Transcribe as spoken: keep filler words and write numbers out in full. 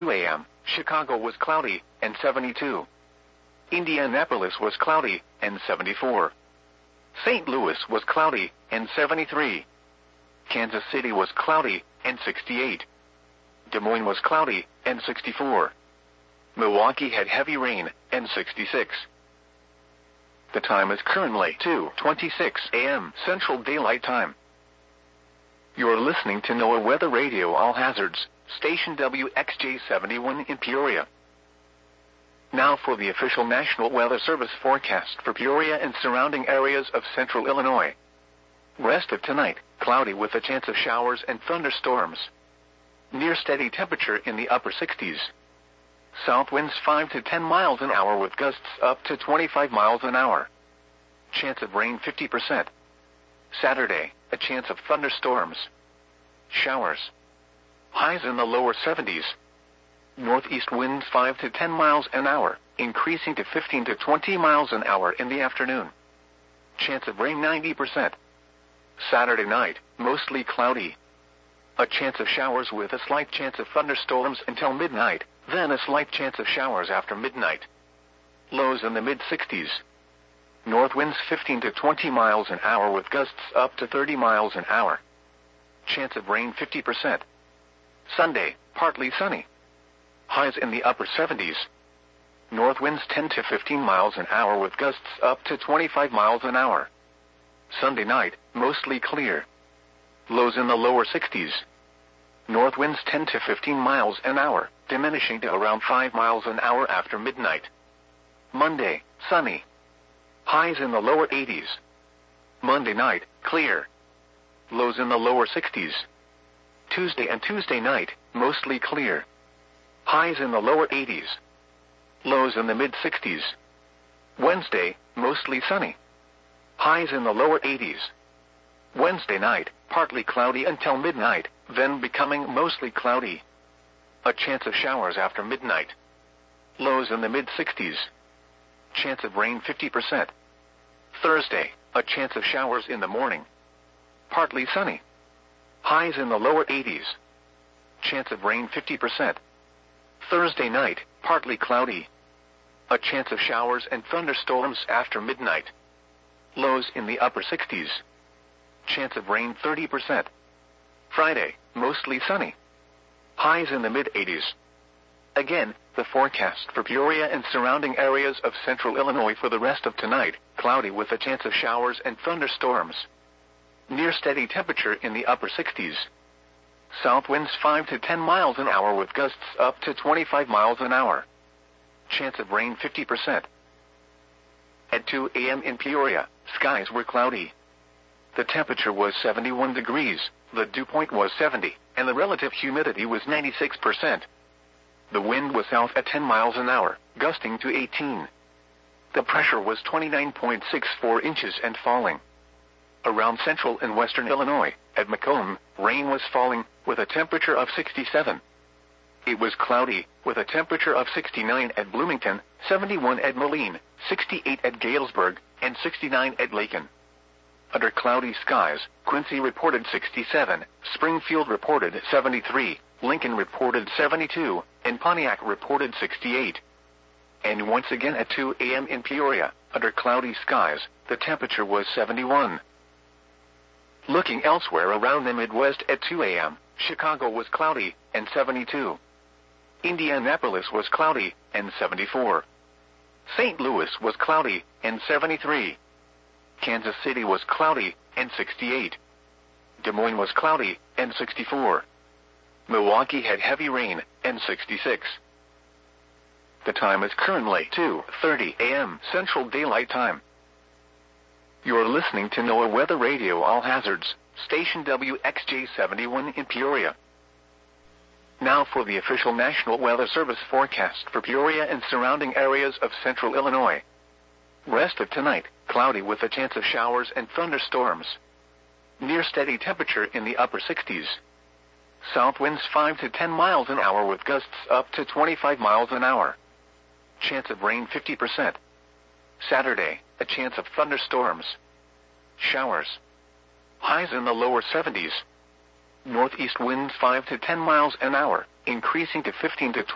two a m, Chicago was cloudy, and seventy-two. Indianapolis was cloudy, and seventy-four. Saint Louis was cloudy, and seventy-three. Kansas City was cloudy, and sixty-eight. Des Moines was cloudy, and sixty-four. Milwaukee had heavy rain, and sixty-six. The time is currently two twenty-six a m Central Daylight Time. You're listening to NOAA Weather Radio All Hazards, station W X J seventy-one in Peoria. Now for the official National Weather Service forecast for Peoria and surrounding areas of central Illinois. Rest of tonight, cloudy with a chance of showers and thunderstorms. Near steady temperature in the upper sixties. South winds five to ten miles an hour with gusts up to twenty-five miles an hour. Chance of rain fifty percent. Saturday, a chance of thunderstorms. Showers. Highs in the lower seventies. Northeast winds five to ten miles an hour, increasing to fifteen to twenty miles an hour in the afternoon. Chance of rain ninety percent. Saturday night, mostly cloudy. A chance of showers with a slight chance of thunderstorms until midnight, then a slight chance of showers after midnight. Lows in the mid-sixties. North winds fifteen to twenty miles an hour with gusts up to thirty miles an hour. Chance of rain fifty percent. Sunday, partly sunny. Highs in the upper seventies. North winds ten to fifteen miles an hour with gusts up to twenty-five miles an hour. Sunday night, mostly clear. Lows in the lower sixties. North winds ten to fifteen miles an hour, diminishing to around five miles an hour after midnight. Monday, sunny. Highs in the lower eighties. Monday night, clear. Lows in the lower sixties. Tuesday and Tuesday night, mostly clear. Highs in the lower eighties. Lows in the mid-sixties. Wednesday, mostly sunny. Highs in the lower eighties. Wednesday night, partly cloudy until midnight, then becoming mostly cloudy. A chance of showers after midnight. Lows in the mid-sixties. Chance of rain fifty percent. Thursday, a chance of showers in the morning. Partly sunny. Highs in the lower eighties. Chance of rain fifty percent. Thursday night, partly cloudy. A chance of showers and thunderstorms after midnight. Lows in the upper sixties. Chance of rain thirty percent. Friday, mostly sunny. Highs in the mid-eighties. Again, the forecast for Peoria and surrounding areas of central Illinois for the rest of tonight, cloudy with a chance of showers and thunderstorms. Near steady temperature in the upper sixties. South winds five to ten miles an hour with gusts up to twenty-five miles an hour. Chance of rain fifty percent. At two a m in Peoria, skies were cloudy. The temperature was seventy-one degrees, the dew point was seventy, and the relative humidity was ninety-six percent. The wind was south at ten miles an hour, gusting to eighteen. The pressure was twenty-nine point six four inches and falling. Around central and western Illinois, at Macomb, rain was falling, with a temperature of sixty-seven. It was cloudy, with a temperature of sixty-nine at Bloomington, seventy-one at Moline, sixty-eight at Galesburg, and sixty-nine at Lakin. Under cloudy skies, Quincy reported sixty-seven, Springfield reported seventy-three, Lincoln reported seventy-two, and Pontiac reported sixty-eight. And once again at two a m in Peoria, under cloudy skies, the temperature was seventy-one. Looking elsewhere around the Midwest at two a m, Chicago was cloudy, and seventy-two. Indianapolis was cloudy, and seventy-four. Saint Louis was cloudy, and seventy-three. Kansas City was cloudy, and sixty-eight. Des Moines was cloudy, and sixty-four. Milwaukee had heavy rain, and sixty-six. The time is currently two thirty a m Central Daylight Time. You're listening to NOAA Weather Radio All Hazards, station W X J seventy-one in Peoria. Now for the official National Weather Service forecast for Peoria and surrounding areas of central Illinois. Rest of tonight, cloudy with a chance of showers and thunderstorms. Near steady temperature in the upper sixties. South winds five to ten miles an hour with gusts up to twenty-five miles an hour. Chance of rain fifty percent. Saturday, a chance of thunderstorms. Showers. Highs in the lower seventies. Northeast winds five to ten miles an hour, increasing to fifteen to twenty.